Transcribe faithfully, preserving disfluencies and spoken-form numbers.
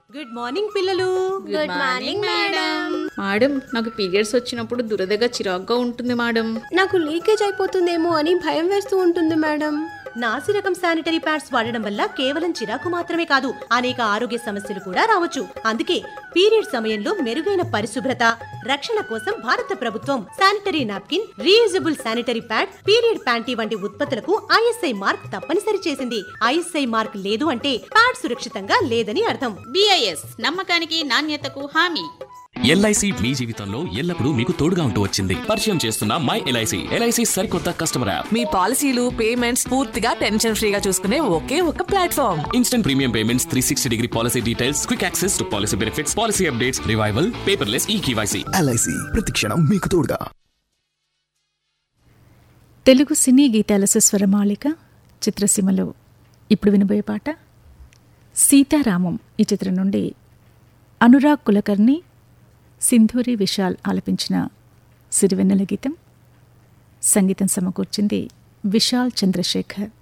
Good morning పిల్లలు. Good morning madam. Madam, నాకు periods వచ్చినప్పుడు దురదగా చిరాగ్గా ఉంటుంది మేడం. నాకు లీకేజ్ అయిపోతుందేమో అని భయం వేస్తూ ఉంటుంది మేడం. నాసి రకం శానిటరీ ప్యాడ్స్ వాడడం వల్ల కేవలం చిరాకు మాత్రమే కాదు, అనేక ఆరోగ్య సమస్యలు కూడా రావచ్చు. అందుకే పీరియడ్ సమయంలో మెరుగైన పరిశుభ్రత, రక్షణ కోసం భారత ప్రభుత్వం sanitary napkin, reusable sanitary pad, period panty వంటి ఉత్పత్తులకు ఐఎస్ఐ మార్క్ తప్పనిసరి చేసింది. ఐఎస్ఐ మార్క్ లేదు అంటే ప్యాడ్ సురక్షితంగా లేదని అర్థం. బిఐఎస్ నమ్మకానికి నాణ్యతకు హామీ. ఎల్ఐసి మీ జీవితంలో ఎల్లప్పుడూ మీకు తోడుగా ఉంటూ వచ్చింది. పరిచయం చేస్తున్న మై ఎల్ఐసి. ఎల్ఐసి సరికొత్త కస్టమర్ యాప్. మీ పాలసీలు, పేమెంట్స్ పూర్తిగా టెన్షన్ ఫ్రీగా చూసుకునే ఒకే ఒక platform. Instant premium payments, three sixty degree policy details, quick access to policy benefits, policy updates, revival, paperless ఈ కేవైసీ. ఎల్ఐసి ప్రతిక్షణం మీకు తోడుగా. తెలుగు సినీ గీతాల సుస్వరమాలిక చిత్రసీమలో ఇప్పుడు వినబోయే పాట సీతారామం. ఈ చిత్రం నుండి అనురాగ్ కులకర్ణి, సింధూరి విశాల్ ఆలపించిన సిరివెన్నెల గీతం. సంగీతం సమకూర్చింది విశాల్ చంద్రశేఖర్.